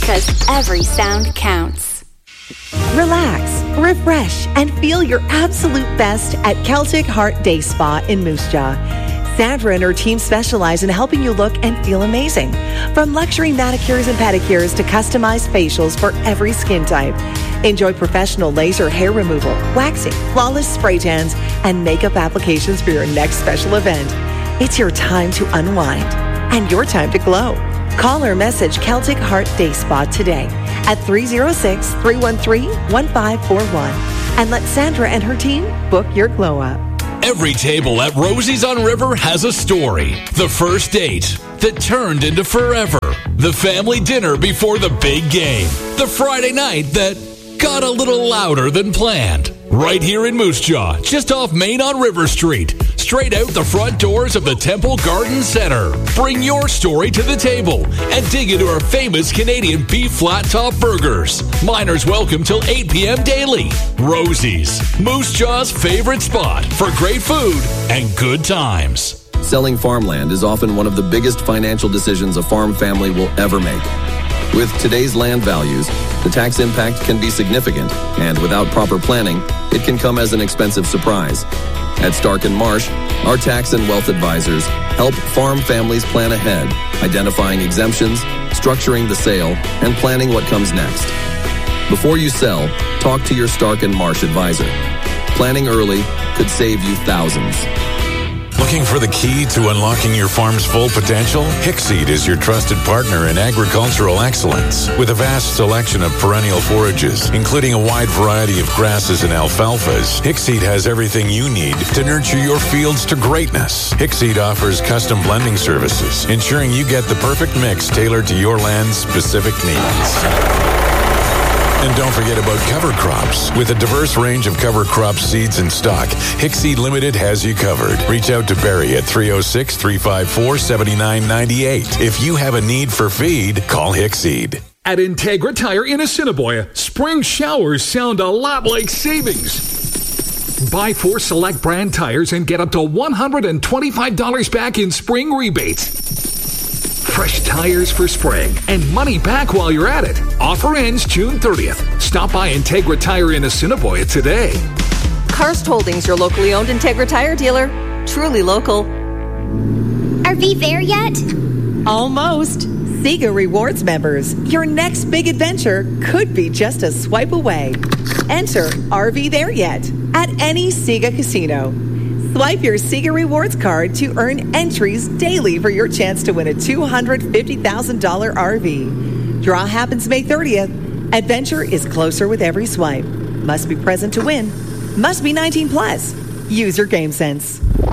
because every sound counts. Relax, refresh, and feel your absolute best at Celtic Heart Day Spa in Moose Jaw. Sandra and her team specialize in helping you look and feel amazing. From luxury manicures and pedicures to customized facials for every skin type. Enjoy professional laser hair removal, waxing, flawless spray tans, and makeup applications for your next special event. It's your time to unwind and your time to glow. Call or message Celtic Heart Day Spa today at 306-313-1541 and let Sandra and her team book your glow up. Every table at Rosie's on River has a story. The first date that turned into forever. The family dinner before the big game. The Friday night that got a little louder than planned. Right here in Moose Jaw, just off Main on River Street. Straight out the front doors of the Temple Garden Center. Bring your story to the table and dig into our famous Canadian beef flat top burgers. Minors welcome till 8 p.m. daily. Rosie's, Moose Jaw's favorite spot for great food and good times. Selling farmland is often one of the biggest financial decisions a farm family will ever make. With today's land values, the tax impact can be significant, and without proper planning, it can come as an expensive surprise. At Stark & Marsh, our tax and wealth advisors help farm families plan ahead, identifying exemptions, structuring the sale, and planning what comes next. Before you sell, talk to your Stark & Marsh advisor. Planning early could save you thousands. Looking for the key to unlocking your farm's full potential? Hickseed is your trusted partner in agricultural excellence. With a vast selection of perennial forages, including a wide variety of grasses and alfalfas, Hickseed has everything you need to nurture your fields to greatness. Hickseed offers custom blending services, ensuring you get the perfect mix tailored to your land's specific needs. And don't forget about cover crops. With a diverse range of cover crop seeds in stock, Hickseed Limited has you covered. Reach out to Barry at 306-354-7998. If you have a need for feed, call Hickseed. At Integra Tire in Assiniboia, spring showers sound a lot like savings. Buy 4 select brand tires and get up to $125 back in spring rebates. Fresh tires for spring and money back while you're at it. Offer ends June 30th. Stop by Integra Tire in Assiniboia today. Karst Holdings, your locally owned Integra Tire dealer. Truly local. Are we there yet? Almost. Sega Rewards members, your next big adventure could be just a swipe away. Enter RV There Yet at any Sega casino. Swipe your Sega Rewards card to earn entries daily for your chance to win a $250,000 RV. Draw happens May 30th. Adventure is closer with every swipe. Must be present to win. Must be 19 plus. Use your game sense.